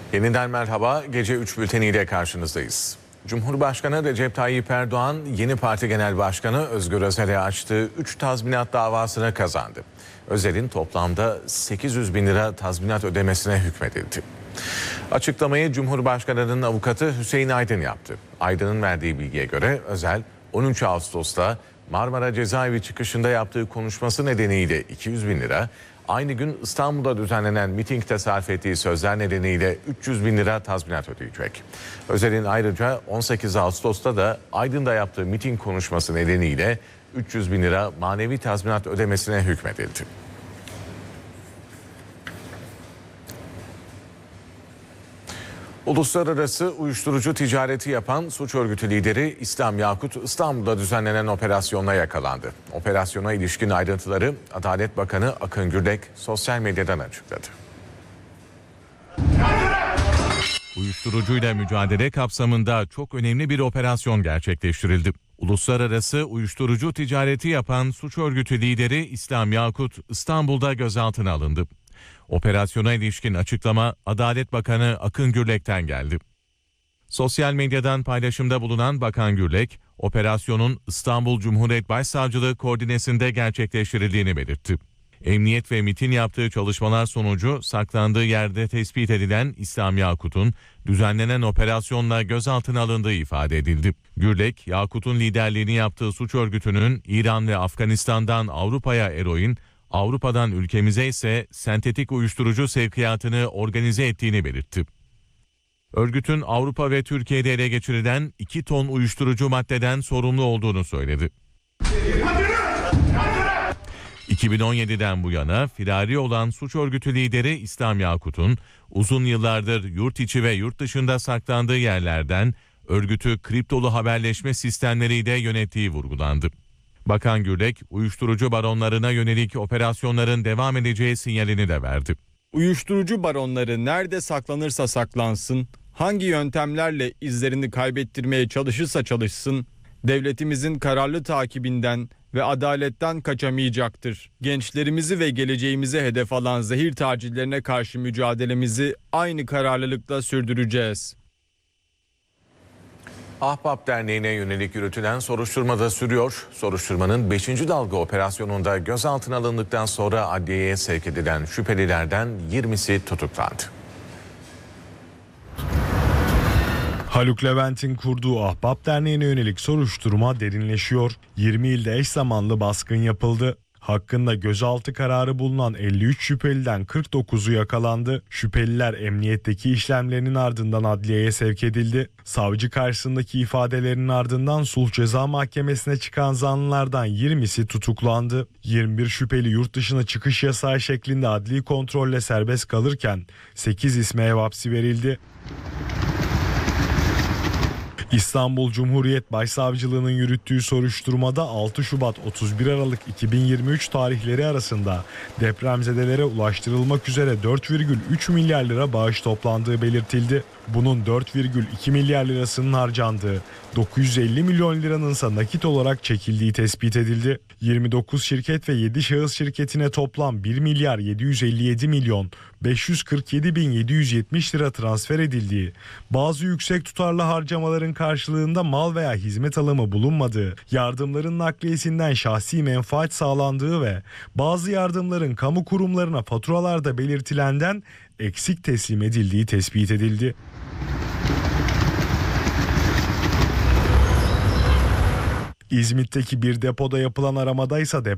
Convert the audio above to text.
Yeniden merhaba, gece 3 bülteniyle karşınızdayız. Cumhurbaşkanı Recep Tayyip Erdoğan, yeni parti genel başkanı Özgür Özel'e açtığı 3 tazminat davasını kazandı. Özel'in toplamda 800 bin lira tazminat ödemesine hükmedildi. Açıklamayı Cumhurbaşkanı'nın avukatı Hüseyin Aydın yaptı. Aydın'ın verdiği bilgiye göre Özel, 13 Ağustos'ta Marmara Cezaevi çıkışında yaptığı konuşması nedeniyle 200 bin lira, aynı gün İstanbul'da düzenlenen mitingde sarf ettiği sözler nedeniyle 300 bin lira tazminat ödeyecek. Özel'in ayrıca 18 Ağustos'ta da Aydın'da yaptığı miting konuşması nedeniyle 300 bin lira manevi tazminat ödemesine hükmedildi. Uluslararası uyuşturucu ticareti yapan suç örgütü lideri İslam Yakut, İstanbul'da düzenlenen operasyonla yakalandı. Operasyona ilişkin ayrıntıları Adalet Bakanı Akın Gürlek sosyal medyadan açıkladı. Uyuşturucuyla mücadele kapsamında çok önemli bir operasyon gerçekleştirildi. Uluslararası uyuşturucu ticareti yapan suç örgütü lideri İslam Yakut İstanbul'da gözaltına alındı. Operasyona ilişkin açıklama Adalet Bakanı Akın Gürlek'ten geldi. Sosyal medyadan paylaşımda bulunan Bakan Gürlek, operasyonun İstanbul Cumhuriyet Başsavcılığı koordinesinde gerçekleştirildiğini belirtti. Emniyet ve MİT'in yaptığı çalışmalar sonucu saklandığı yerde tespit edilen İslam Yakut'un düzenlenen operasyonla gözaltına alındığı ifade edildi. Gürlek, Yakut'un liderliğini yaptığı suç örgütünün İran ve Afganistan'dan Avrupa'ya eroin, Avrupa'dan ülkemize ise sentetik uyuşturucu sevkiyatını organize ettiğini belirtti. Örgütün Avrupa ve Türkiye'de ele geçirilen 2 ton uyuşturucu maddeden sorumlu olduğunu söyledi. 2017'den bu yana firari olan suç örgütü lideri İslam Yakut'un uzun yıllardır yurt içi ve yurt dışında saklandığı yerlerden örgütü kriptolu haberleşme sistemleriyle yönettiği vurgulandı. Bakan Gürlek, uyuşturucu baronlarına yönelik operasyonların devam edeceği sinyalini de verdi. Uyuşturucu baronları nerede saklanırsa saklansın, hangi yöntemlerle izlerini kaybettirmeye çalışırsa çalışsın, devletimizin kararlı takibinden ve adaletten kaçamayacaktır. Gençlerimizi ve geleceğimizi hedef alan zehir tacirlerine karşı mücadelemizi aynı kararlılıkla sürdüreceğiz. Ahbap Derneği'ne yönelik yürütülen soruşturma da sürüyor. Soruşturmanın 5. dalga operasyonunda gözaltına alındıktan sonra adliyeye sevk edilen şüphelilerden 20'si tutuklandı. Haluk Levent'in kurduğu Ahbap Derneği'ne yönelik soruşturma derinleşiyor. 20 ilde eş zamanlı baskın yapıldı. Hakkında gözaltı kararı bulunan 53 şüpheliden 49'u yakalandı. Şüpheliler emniyetteki işlemlerinin ardından adliyeye sevk edildi. Savcı karşısındaki ifadelerinin ardından Sulh Ceza Mahkemesi'ne çıkan zanlılardan 20'si tutuklandı. 21 şüpheli yurt dışına çıkış yasağı şeklinde adli kontrolle serbest kalırken 8 isme ev hapsi verildi. İstanbul Cumhuriyet Başsavcılığı'nın yürüttüğü soruşturmada 6 Şubat 31 Aralık 2023 tarihleri arasında depremzedelere ulaştırılmak üzere 4,3 milyar lira bağış toplandığı belirtildi. Bunun 4,2 milyar lirasının harcandığı, 950 milyon liranın ise nakit olarak çekildiği tespit edildi. 29 şirket ve 7 şahıs şirketine toplam 1 milyar 757 milyon 547 bin 770 lira transfer edildiği, bazı yüksek tutarlı harcamaların karşılığında mal veya hizmet alımı bulunmadığı, yardımların nakliyesinden şahsi menfaat sağlandığı ve bazı yardımların kamu kurumlarına faturalarda belirtilenden eksik teslim edildiği tespit edildi. İzmit'teki bir depoda yapılan aramadaysa